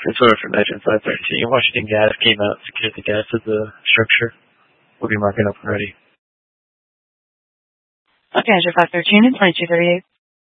It's order from Agent 513. Washington Gas came out and secured the gas of the structure. We'll be marking up already. Okay, Agent 513 and 2238.